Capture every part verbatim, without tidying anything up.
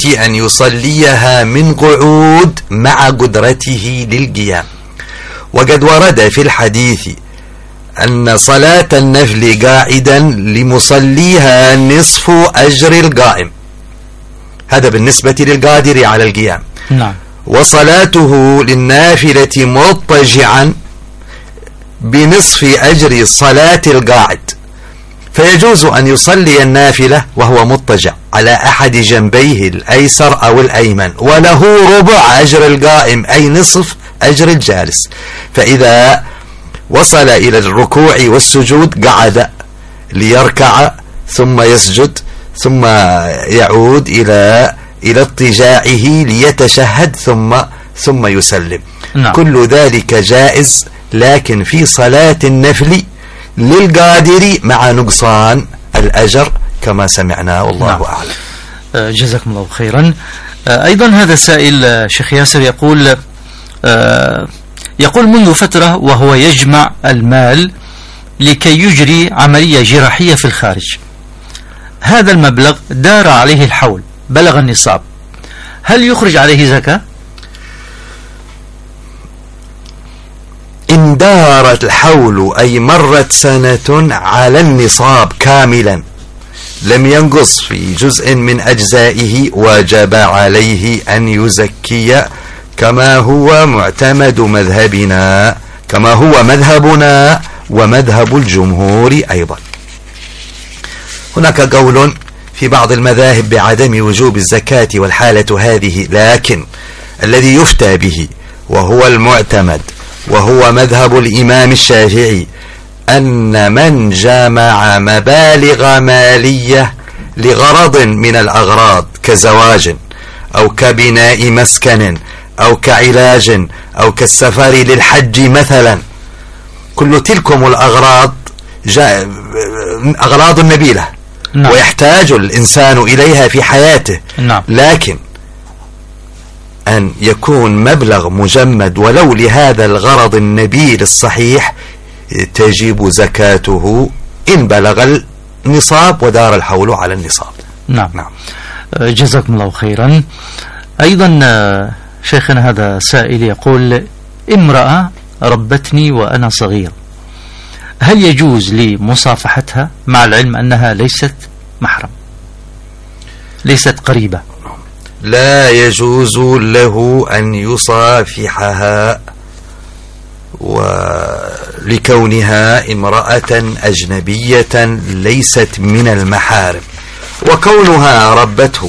يمكن أن يصليها من قعود مع قدرته للقيام. وقد ورد في الحديث أن صلاة النفل قاعدا لمصليها نصف أجر القائم، هذا بالنسبة للقادر على القيام. نعم. وصلاته للنافلة مضطجعا بنصف أجر صلاة القاعد، فيجوز أن يصلي النافلة وهو مضطجع على أحد جنبيه الأيسر أو الأيمن، وله ربع أجر القائم أي نصف أجر الجالس. فإذا وصل إلى الركوع والسجود قعد ليركع ثم يسجد ثم يعود إلى إلى اضطجاعه ليتشهد ثم ثم يسلم. نعم. كل ذلك جائز، لكن في صلاة النفل للقادر مع نقصان الأجر كما سمعنا والله نعم. أعلم. جزاكم الله خيرا. أيضا هذا سائل شيخ ياسر يقول يقول منذ فترة وهو يجمع المال لكي يجري عملية جراحية في الخارج، هذا المبلغ دار عليه الحول بلغ النصاب، هل يخرج عليه زكاة؟ إن دارت الحول أي مرت سنة على النصاب كاملا لم ينقص في جزء من أجزائه، وجب عليه أن يزكي كما هو معتمد مذهبنا، كما هو مذهبنا ومذهب الجمهور أيضا. هناك قول في بعض المذاهب بعدم وجوب الزكاة والحالة هذه، لكن الذي يفتى به وهو المعتمد وهو مذهب الإمام الشافعي أن من جمع مبالغ مالية لغرض من الأغراض كزواج أو كبناء مسكن أو كعلاج أو كالسفر للحج مثلا، كل تلكم الأغراض أغراض نبيلة. نعم. ويحتاج الإنسان إليها في حياته. نعم. لكن أن يكون مبلغ مجمد ولو لهذا الغرض النبيل الصحيح تجب زكاته إن بلغ النصاب ودار الحول على النصاب. نعم. نعم. جزاكم الله خيرا. أيضا شيخنا هذا سائل يقول امرأة ربتني وأنا صغير، هل يجوز لي مصافحتها مع العلم أنها ليست محرم، ليست قريبة؟ لا يجوز له أن يصافحها ولكونها امرأة أجنبية ليست من المحارم، وكونها ربته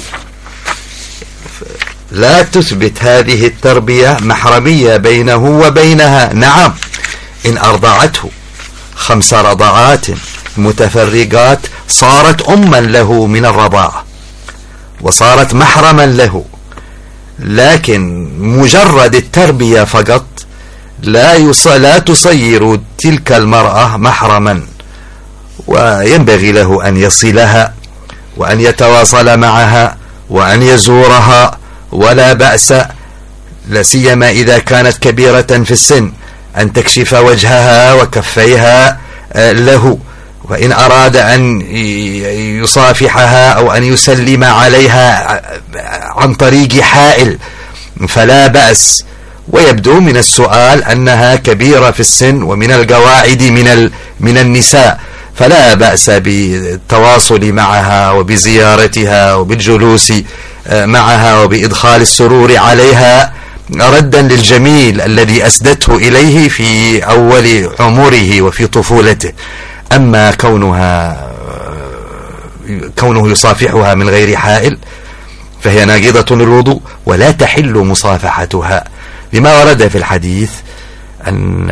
لا تثبت هذه التربية محرمية بينه وبينها. نعم، إن أرضعته خمس رضعات متفرقات صارت أما له من الرضاعة وصارت محرما له، لكن مجرد التربية فقط لا يص... لا تصير تلك المرأة محرما، وينبغي له أن يصلها وأن يتواصل معها وأن يزورها ولا بأس، لا سيما إذا كانت كبيرة في السن، أن تكشف وجهها وكفيها له. وإن أراد أن يصافحها أو أن يسلم عليها عن طريق حائل فلا بأس، ويبدو من السؤال أنها كبيرة في السن ومن القواعد من من النساء، فلا بأس بالتواصل معها وبزيارتها وبالجلوس معها وبإدخال السرور عليها ردا للجميل الذي أسدته إليه في أول عمره وفي طفولته. أما كونها كونه يصافحها من غير حائل فهي ناقضة للوضوء ولا تحل مصافحتها، لما ورد في الحديث أن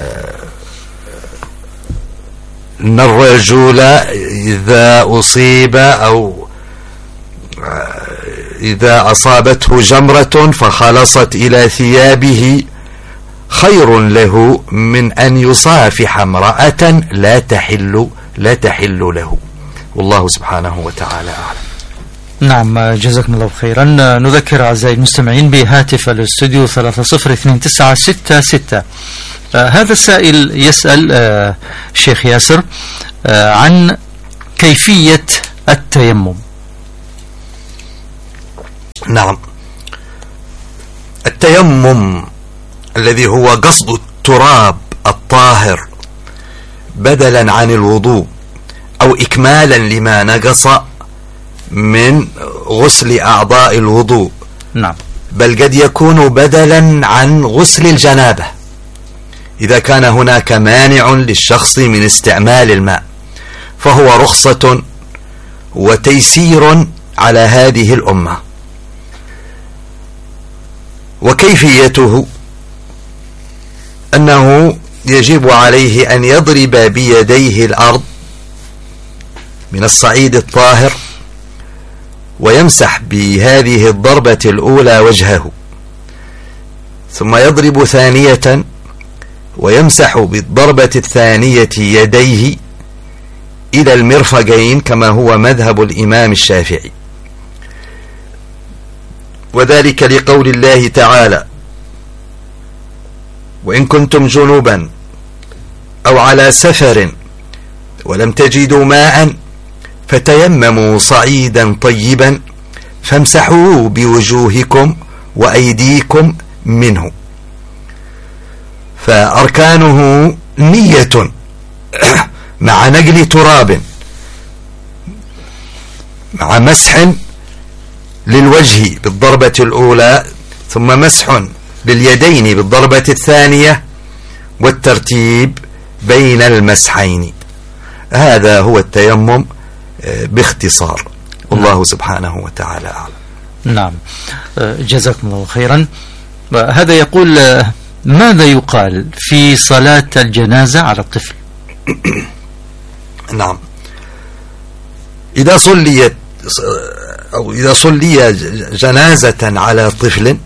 أن الرجل إذا أصيب أو إذا أصابته جمرة فخلصت إلى ثيابه خير له من أن يصافح امرأة لا تحل لا تحل له، والله سبحانه وتعالى أعلم. نعم، جزاكم الله خيرا. نذكر أعزائي المستمعين بهاتف الاستوديو ثلاثة صفر اثنين تسعة ستة ستة. آه هذا السائل يسأل آه شيخ ياسر آه عن كيفية التيمم. نعم. التيمم الذي هو قصد التراب الطاهر بدلا عن الوضوء أو إكمالا لما نقص من غسل أعضاء الوضوء. نعم. بل قد يكون بدلا عن غسل الجنابة إذا كان هناك مانع للشخص من استعمال الماء، فهو رخصة وتيسير على هذه الأمة. وكيفيته أنه يجب عليه أن يضرب بيديه الأرض من الصعيد الطاهر ويمسح بهذه الضربة الأولى وجهه، ثم يضرب ثانية ويمسح بالضربة الثانية يديه إلى المرفقين كما هو مذهب الإمام الشافعي، وذلك لقول الله تعالى: وإن كنتم جنوبا أو على سفر ولم تجدوا ماء فتيمموا صعيدا طيبا فامسحوا بوجوهكم وأيديكم منه. فأركانه نية مع نقل تراب مع مسح للوجه بالضربة الأولى، ثم مسح لليدين بالضربة الثانية، والترتيب بين المسحين. هذا هو التيمم باختصار، والله سبحانه وتعالى أعلم. نعم، جزاكم الله خيرا. هذا يقول: ماذا يقال في صلاة الجنازة على الطفل؟ نعم، إذا صليت أو إذا صلي جنازة على طفل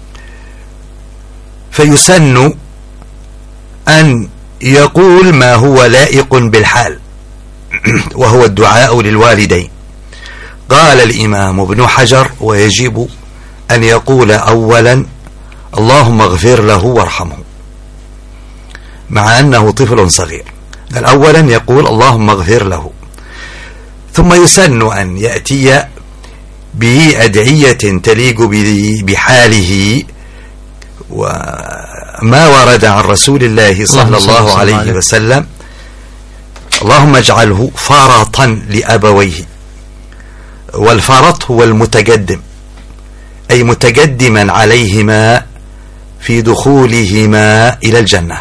فيسن أن يقول ما هو لائق بالحال، وهو الدعاء للوالدين. قال الإمام ابن حجر: ويجب أن يقول أولا: اللهم اغفر له وارحمه، مع أنه طفل صغير. قال أولا يقول اللهم اغفر له، ثم يسن أن يأتي بأدعية تليق بحاله وما ورد عن رسول الله صلى الله عليه وسلم: اللهم اجعله فرطا لأبويه. والفرط هو المتقدم، أي متقدما عليهما في دخولهما إلى الجنة.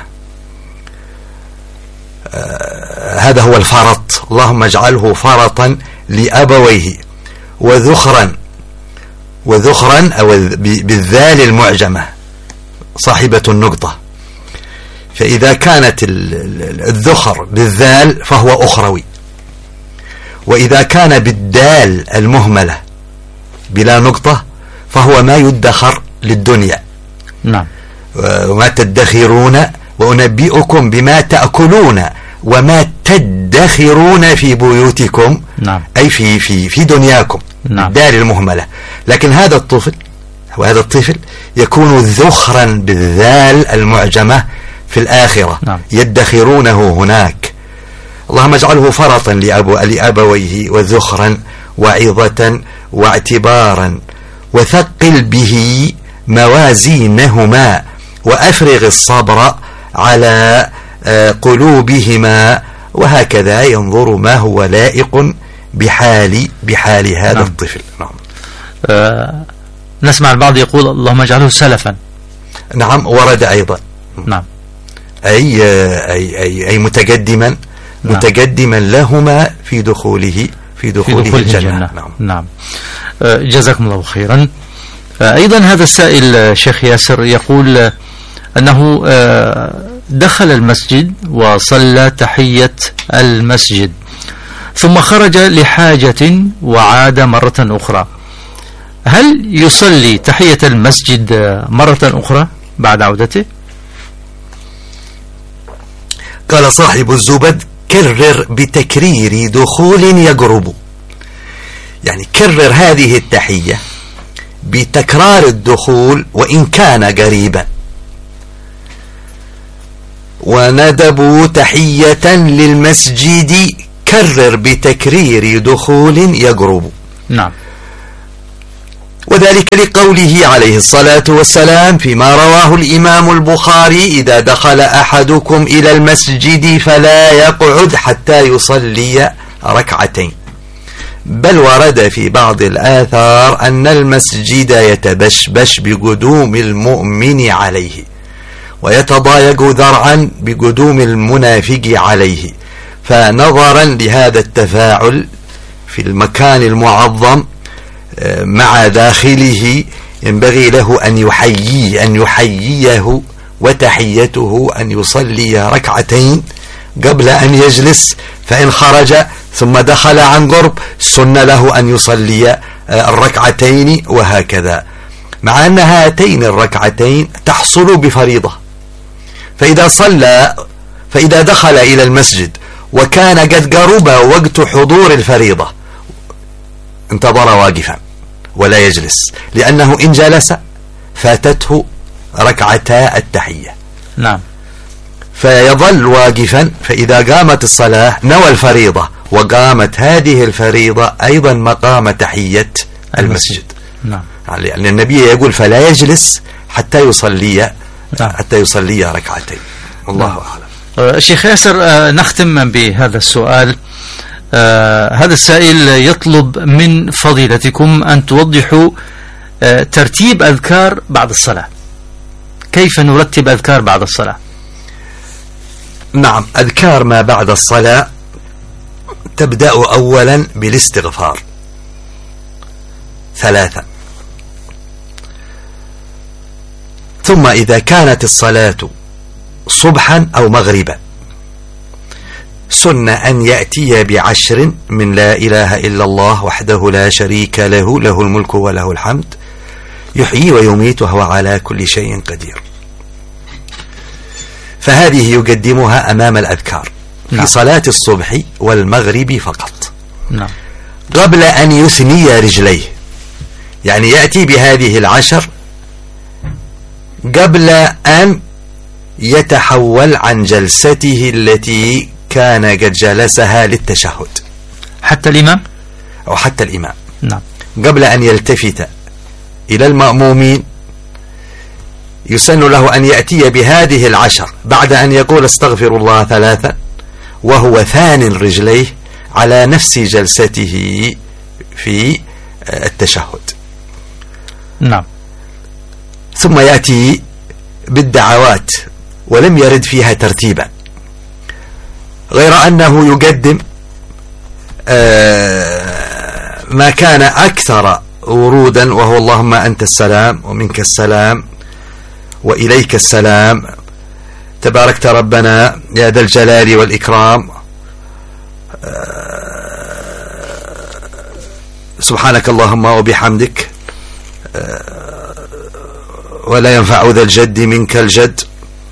آه هذا هو الفرط. اللهم اجعله فرطا لأبويه، وذخرا وذخرا أو بالذال المعجمة صاحبة النقطة، فإذا كانت الذخر بالذال فهو أخروي، وإذا كان بالدال المهملة بلا نقطة فهو ما يدخر للدنيا. نعم. وما تدخرون وأنبئكم بما تأكلون وما تدخرون في بيوتكم. نعم. أي في في في دنياكم. نعم. الدار المهملة. لكن هذا الطفل وهذا الطفل يكون ذخرا بالذال المعجمة في الآخرة. نعم. يدخرونه هناك. اللهم اجعله فرطا لأبو لأبويه وذخرا وعظة واعتبارا، وثقل به موازينهما، وأفرغ الصبر على قلوبهما، وهكذا ينظر ما هو لائق بحال بحال هذا. نعم. الطفل. نعم. أه نسمع البعض يقول اللهم اجعله سلفا. نعم، ورد أيضا. نعم. أي أي أي, أي متقدما. نعم. متقدما لهما في دخوله في دخوله, في دخوله الجنة. الجنة. نعم. نعم. أه جزاكم الله خيرا. أه أيضا هذا السائل شيخ ياسر يقول أنه أه دخل المسجد وصلى تحية المسجد، ثم خرج لحاجة وعاد مرة أخرى، هل يصلي تحية المسجد مرة أخرى بعد عودته؟ قال صاحب الزبد: كرر بتكرير دخول يقرب، يعني كرر هذه التحية بتكرار الدخول وإن كان قريبا. وندبوا تحية للمسجد كرر بتكرير دخول يقرب. نعم. وذلك لقوله عليه الصلاة والسلام فيما رواه الإمام البخاري: إذا دخل أحدكم إلى المسجد فلا يقعد حتى يصلي ركعتين. بل ورد في بعض الآثار أن المسجد يتبشبش بقدوم المؤمن عليه، ويتضايق ذرعا بقدوم المنافق عليه، فنظرا لهذا التفاعل في المكان المعظم مع داخله ينبغي له أن يحييه أن يحييه وتحيته أن يصلي ركعتين قبل أن يجلس، فإن خرج ثم دخل عن قرب سن له أن يصلي الركعتين، وهكذا، مع أن هاتين الركعتين تحصل بفريضة. فإذا صلى فإذا دخل إلى المسجد وكان قد قرب وقت حضور الفريضة انتظر واقفا ولا يجلس، لأنه إن جلس فاتته ركعتا التحية. نعم. فيظل واقفا، فإذا قامت الصلاة نوى الفريضة، وقامت هذه الفريضة أيضا مقام تحية المسجد. نعم. لأن النبي يقول فلا يجلس حتى يصلي نعم. حتى يصلي ركعتين. والله نعم. أعلم. شيخ ياسر، نختم بهذا السؤال. آه هذا السائل يطلب من فضيلتكم أن توضحوا آه ترتيب أذكار بعد الصلاة. كيف نرتب أذكار بعد الصلاة؟ نعم، أذكار ما بعد الصلاة تبدأ أولا بالاستغفار ثلاثة، ثم إذا كانت الصلاة صبحا أو مغربا سن أن يأتي بعشر من لا إله إلا الله وحده لا شريك له له الملك وله الحمد يحيي ويميت وهو على كل شيء قدير. فهذه يقدمها أمام الأذكار نعم. في صلاة الصبح والمغرب فقط نعم. قبل أن يثني رجليه، يعني يأتي بهذه العشر قبل أن يتحول عن جلسته التي كان قد جلسها للتشهد. حتى الإمام أو حتى الإمام نعم. قبل أن يلتفت إلى المأمومين يسن له أن يأتي بهذه العشر بعد أن يقول استغفر الله ثلاثا وهو ثان رجليه على نفس جلسته في التشهد. نعم. ثم يأتي بالدعوات، ولم يرد فيها ترتيبا، غير أنه يقدم ما كان أكثر ورودا، وهو اللهم أنت السلام ومنك السلام وإليك السلام تباركت ربنا يا ذا الجلال والإكرام، سبحانك اللهم وبحمدك ولا ينفع ذا الجد منك الجد.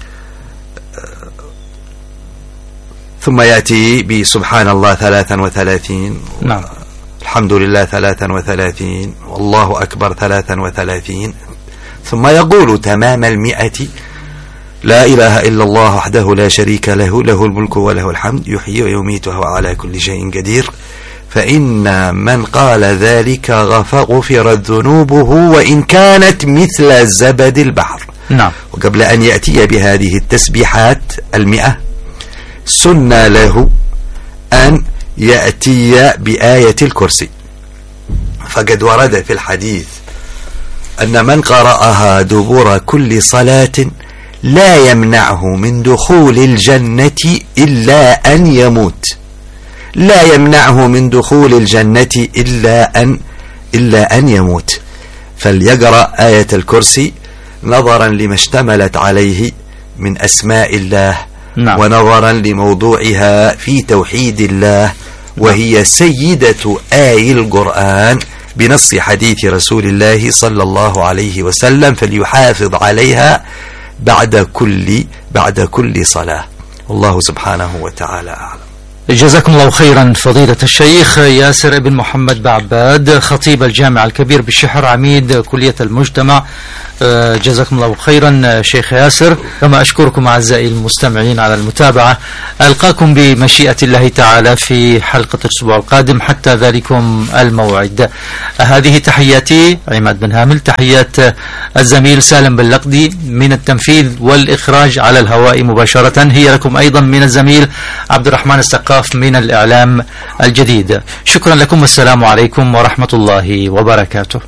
ثم يأتي بسبحان الله ثلاثا وثلاثين نعم. الحمد لله ثلاثا وثلاثين والله أكبر ثلاثا وثلاثين، ثم يقول تمام المئة لا إله إلا الله وحده لا شريك له له الملك وله الحمد يحيي ويميت وهو على كل شيء قدير، فإن من قال ذلك غفرت ذنوبه وإن كانت مثل زبد البحر. نعم. وقبل أن يأتي بهذه التسبيحات المئة سن له أن يأتي بآية الكرسي، فقد ورد في الحديث أن من قرأها دبر كل صلاة لا يمنعه من دخول الجنة إلا أن يموت، لا يمنعه من دخول الجنة إلا أن إلا أن يموت. فليقرأ آية الكرسي نظرا لما اشتملت عليه من أسماء الله نعم. ونظرا لموضوعها في توحيد الله، وهي سيدة آي القرآن بنص حديث رسول الله صلى الله عليه وسلم، فليحافظ عليها بعد كل بعد كل صلاة. والله سبحانه وتعالى أعلم. جزاكم الله خيرا فضيلة الشيخ ياسر بن محمد بعباد، خطيب الجامع الكبير بالشحر، عميد كلية المجتمع جزاكم الله خيرا شيخ ياسر، كما أشكركم أعزائي المستمعين على المتابعة. ألقاكم بمشيئة الله تعالى في حلقة الأسبوع القادم حتى ذلكم الموعد. هذه تحياتي عماد بن هامل، تحيات الزميل سالم بن لقدي من التنفيذ والإخراج على الهواء مباشرة، هي لكم أيضا من الزميل عبد الرحمن السقاف من الإعلام الجديد. شكرا لكم والسلام عليكم ورحمة الله وبركاته.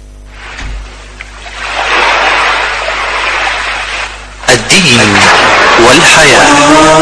الدين والحياة.